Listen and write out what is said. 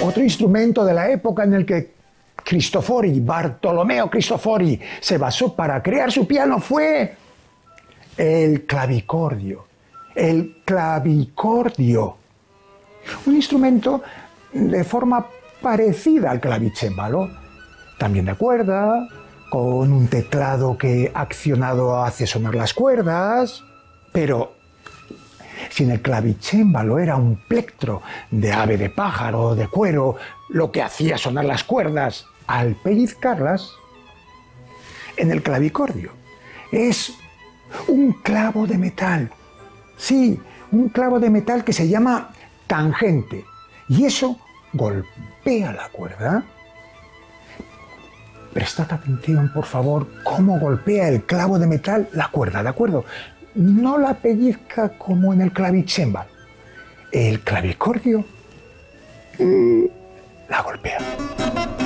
Otro instrumento de la época en el que Bartolomeo Cristofori se basó para crear su piano fue el clavicordio. El clavicordio. Un instrumento de forma parecida al clavicémbalo, también de cuerda, con un teclado que accionado hace sonar las cuerdas, pero si en el clavicémbalo era un plectro de ave de pájaro o de cuero lo que hacía sonar las cuerdas al pellizcarlas, en el clavicordio es un clavo de metal. Sí, un clavo de metal que se llama tangente. Y eso golpea la cuerda. Prestad atención, por favor, cómo golpea el clavo de metal la cuerda, ¿de acuerdo? No la pellizca como en el clavicémbalo. El clavicordio la golpea.